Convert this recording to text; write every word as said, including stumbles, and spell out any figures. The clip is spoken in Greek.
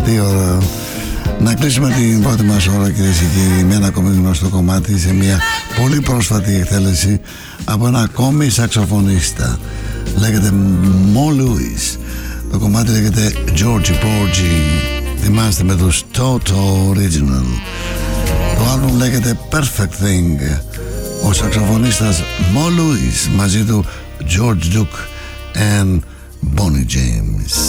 Τι ωραίο. Να κλείσουμε την πρώτη μας ώρα, κυρίες και κύριοι, με ένα ακόμη γνωστό κομμάτι σε μια πολύ πρόσφατη εκτέλεση από ένα ακόμη σαξοφωνίστα. Λέγεται Mo Lewis. Το κομμάτι λέγεται Georgie Porgy. Θυμάστε, με τους Toto Original. Το άλμπουμ λέγεται Perfect Thing. Ο σαξοφωνίστας Mo Lewis μαζί του George Duke and Bonnie James.